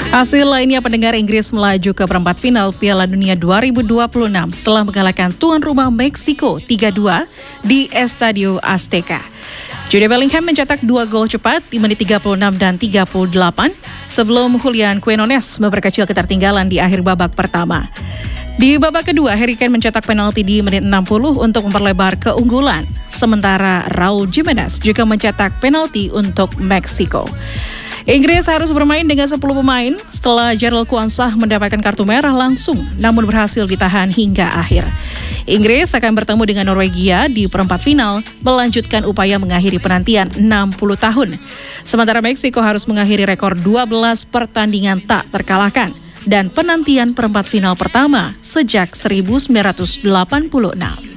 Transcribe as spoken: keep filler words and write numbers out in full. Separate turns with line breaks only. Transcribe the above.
Hasil lainnya, pendengar, Inggris melaju ke perempat final Piala Dunia dua ribu dua puluh enam setelah mengalahkan tuan rumah Meksiko tiga dua di Estadio Azteca. Jude Bellingham mencetak dua gol cepat di menit tiga puluh enam dan tiga puluh delapan sebelum Julian Quinones memperkecil ketertinggalan di akhir babak pertama. Di babak kedua, Harry Kane mencetak penalti di menit enam puluh untuk memperlebar keunggulan, sementara Raul Jimenez juga mencetak penalti untuk Meksiko. Inggris harus bermain dengan sepuluh pemain setelah Jarell Quansah mendapatkan kartu merah langsung, namun berhasil ditahan hingga akhir. Inggris akan bertemu dengan Norwegia di perempat final, melanjutkan upaya mengakhiri penantian enam puluh tahun. Sementara Meksiko harus mengakhiri rekor dua belas pertandingan tak terkalahkan dan penantian perempat final pertama sejak seribu sembilan ratus delapan puluh enam.